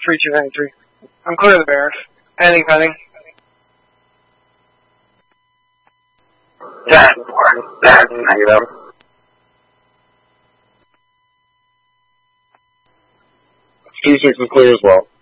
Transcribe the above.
3293. I'm clear of the barracks. Anything pending? 10-4. Negative. Q6 is clear as well.